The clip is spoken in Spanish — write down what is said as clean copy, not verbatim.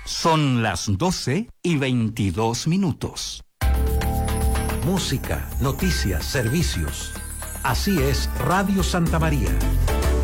Son las 12:22. Música, noticias, servicios. Así es Radio Santa María.